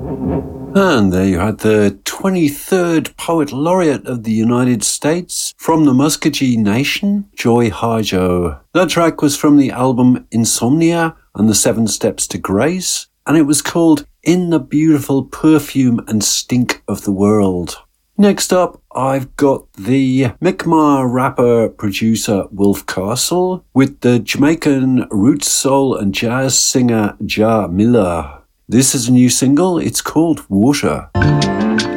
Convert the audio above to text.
And there you had the 23rd Poet Laureate of the United States from the Muskogee Nation, Joy Harjo. That track was from the album Insomnia and the 7 Steps to Grace, and it was called In the Beautiful Perfume and Stink of the World. Next up, I've got the Mi'kmaq rapper producer Wolf Castle with the Jamaican roots soul and jazz singer Ja Miller. This is a new single. It's called Water.